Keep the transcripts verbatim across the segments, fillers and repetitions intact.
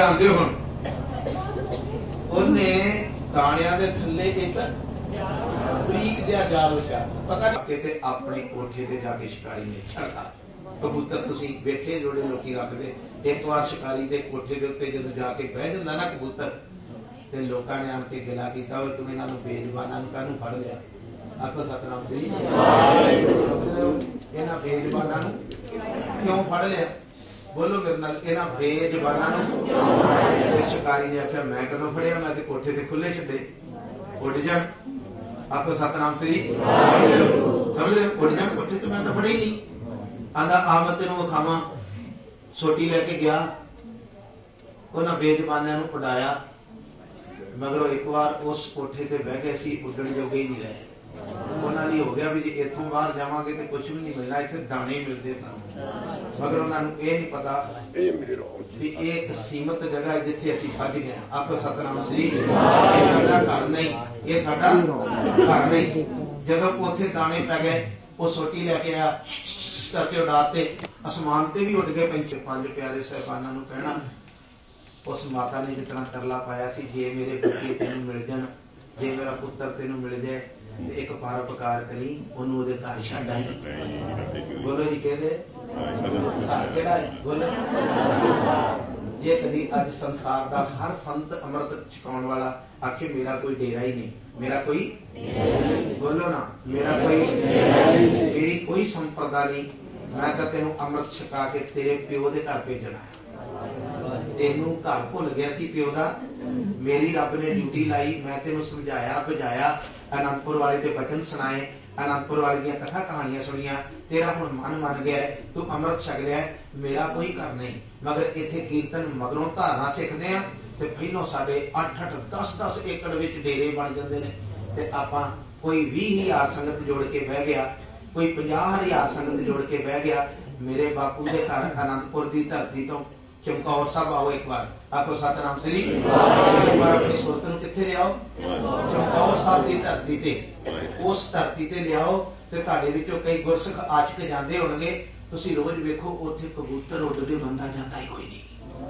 ध्यान दिओ हुण ਉਹਨੇ ਦਾਣਿਆਂ ਦੇ ਥੱਲੇ ਇੱਕ ਬਰੀਕ ਜਿਹਾ ਜਾਲ ਵਿਛਾ ਪਤਾ ਨਹੀਂ ਕਿਤੇ ਆਪਣੇ ਕੋਠੇ ਤੇ ਜਾ ਕੇ ਸ਼ਿਕਾਰੀ ਨੇ ਛੱਡਤਾ ਕਬੂਤਰ। ਤੁਸੀਂ ਵੇਖੇ ਜਿਹੜੇ ਲੋਕੀ ਰੱਖਦੇ ਇੱਕ ਵਾਰ ਸ਼ਿਕਾਰੀ ਦੇ ਕੋਠੇ ਦੇ ਉੱਤੇ ਜਦੋਂ ਜਾ ਕੇ ਬਹਿ ਜਾਂਦਾ ਨਾ ਕਬੂਤਰ ਤੇ ਲੋਕਾਂ ਨੇ ਆਣ ਕੇ ਗਿਲਾ ਕੀਤਾ ਹੋਵੇ ਤੂੰ ਇਹਨਾਂ ਨੂੰ ਬੇਜ਼ਬਾਨਾਂ ਨੂੰ ਕਾਹਨੂੰ ਫੜ ਲਿਆ। ਆਖੋ ਸਤਨਾਮ ਸ੍ਰੀ ਇਹਨਾਂ ਬੇਜ਼ਬਾਨਾਂ ਨੂੰ ਕਿਉਂ ਫੜ ਲਿਆ। बोलो मेरे नाल इन्हां बेजबानां नूं। शिकारी ने आख्या मैं कदों फड़िया मैं ते कोठे ते खुले छड्डे उड़ जा। आखो सतनाम श्री समझ रहे उड़ जा कोठे ते मैं तो फड़े ही नहीं। आंदा आ मैं तेनों विखावां। सोटी लैके गया उन्हां बेजबानां नूं उड़ाया मगरों एक बार उस कोठे ते बह गए सी उड्डण जोगे ही नहीं रहे। उन्होंने हो गया भी जे इथों बाहर जावांगे तो कुछ भी नहीं मिलना इत्थे दाने मिलते सन मगर उन्होंने ये नहीं पता भी एक सीमित जगह है जिथे असीं फस गए। आखो सतनाम श्री ये साडा घर नहीं ये साडा घर नहीं। जदों उत्थे दाने पै गए वो सोटी लैके आया करके उड़ाते आसमान ते भी उड़ गए पंछी। पंज प्यारे साहिबानां नूं कहना उस माता ने जितना तरला पाया सी जे मेरे बच्चे तेनों मिल जान जे मेरा पुत्र तेनों मिल जाए एक परोपकार करी ओनू ओदे घर छड्ड आई। बोलो जी कहदे घर केड़ा है बोलो। जे कदी अज संसार दा हर संत अमृत छकाउण वाला आखे मेरा कोई डेरा ही नहीं मेरा कोई बोलो ना मेरा कोई मेरी कोई संपदा नहीं मैं तां तैनूं अमृत छका के तेरे प्यो दे घर भेजना है। तेनू घर भुल गया सी प्यो दा मेरी रब ने ड्यूटी लाई मैं तेनू समझाया बुझाया आनंदपुर वाले के वचन सुनाए आनंदपुर वाले दी कथा कहानियां सुनिया तेरा हुण मन मन गया है तू अमृत छक लिया मेरा कोई घर नहीं। मगर इत्थे कीर्तन मगरों धारना सिखदे आ ते पहलों साडे अठ अठ दस दस एकड़ विच डेरे बन जांदे ने ते आपां कोई बीस हज़ार संगत जोड़ के बह गया कोई पचास हज़ार संगत जोड़ के बह गया। मेरे बापू के घर आनंदपुर की धरती तो चमकौर साहब आओ एक बार आखो सतनाम श्री एक बार अपनी सुरत नूं कित्थे लियाओ चमकौर साहब की धरती ते उस धरती ते लियाओ ते तुहाडे विचों कई गुरसिख आशिक जांदे होणगे तुसीं रोज वेखो उत्थे कबूतर उड्डदे बंदा जांदा ही कोई नहीं।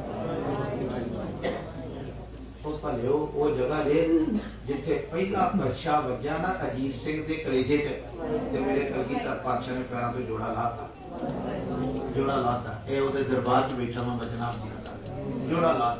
उस भलिओ वो जगह जे जिथे पहला परछा वज्जा ना अजीत सिंह दे कलेजे च ते मेरे कलगीधर पातशाह ने पैरां तो जोड़ा लाता जोड़ा लाता ये उहदे दरबार च बैठा मैं बचना आपकी जोड़ा लाता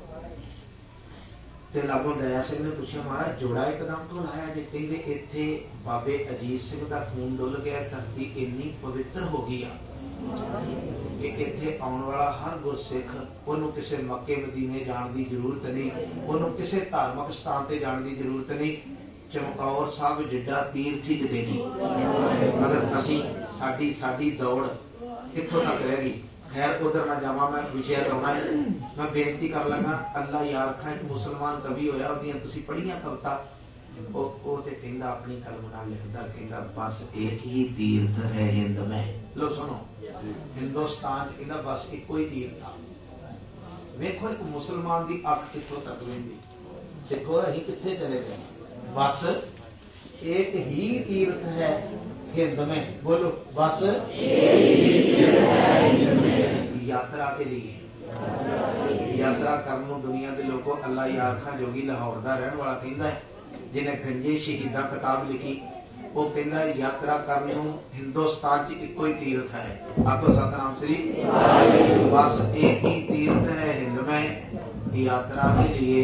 ते लागों दया सिंह ने पूछा महाराज जोड़ा एकदम तो लाया जे कहंदे इत्थे बाबे अजीत सिंह दा खून डुल गया धरती इन्नी पवित्र हो गई आ कि इत्थे आउण वाला हर गुरसिख ओनू किसी मक्के मदीने जाण दी जरूरत नहीं ओनू किसी धार्मिक स्थान ते जाण दी जरूरत नहीं। चमकौर साहब जिड्डा तीर्थ ही किते नहीं मगर असीं साडी साडी दौड़ कित्थों तक रह गई। खैर उधर ना जावा मैं विषय लाउणा है मैं बेनती कर लगा अल्लाह यार खा एक मुसलमान कवि होया ओहदियां तुसीं पढ़ियां कविता ओ ते कहंदा अपनी कलम नाल लिखदा कहंदा बस एक ही तीर्थ है हिंद में। लो सुनो हिंदुस्तान कहंदा बस इको ही तीर्थ आ। वेखो एक मुसलमान दी अख कित्थों तक वेंदी सिखो असीं कित्थे चले गए बस एक ही तीर्थ है हिंद में। बोलो बस यात्रा के लिए यात्रा करने दुनिया के लोगों अल्लाह यार खां जोगी लाहौर का रहने वाला कहता है जिन्हें गंजे शहीदा किताब लिखी वो कहना यात्रा करने हिंदुस्तान च इको ही तीर्थ है। आखो सतनाम श्री बस एक ही तीर्थ है हिंद में यात्रा के लिए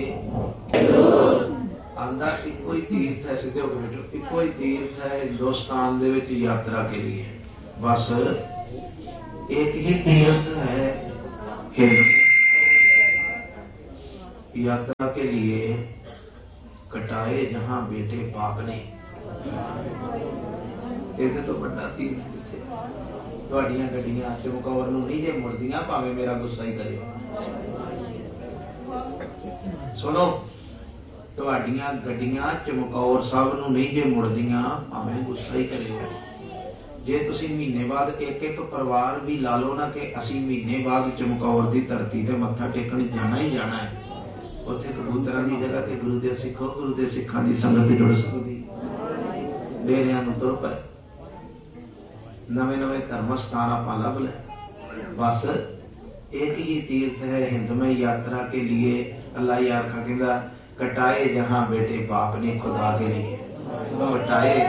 आंदा इको ही तीर्थ है सीधे होकर बैठो इको ही तीर्थ है हिंदुस्तान दे विच यात्रा के लिए बस एक ही तीर्थ है हिंद यात्रा के लिए कटाए जहां बेटे बाप ने इहदे तो बड़ा तीर्थ किथे तुहाडीआं गड्डियां चमकौर नूं नहीं जे मुड़दियां भावें मेरा गुस्सा ही करे। सुनो तुहाडीआं गड्डियां चमकौर साहब नूं नहीं जे मुड़दियां भावें गुस्सा ही करे। जे तुसीं महीने बाद एक एक परिवार भी ला लो ना कि असीं महीने बाद चमकौर दी धरती ते मत्था टेकण जाना ही जाना है उत्थे कबूतरां दी जगह ते गुरु दे सिखो गुरु दे सिखां दी संगत जुड़ सकदी डेरियां नूं तुर पए नवे नवे धर्म स्थान आपां लभ ले बस एक ही तीर्थ है हिंदमय यात्रा के लिए। अल्लाह यार कहता कटाए जहां बेटे बाप ने खुदा के लिए कटाए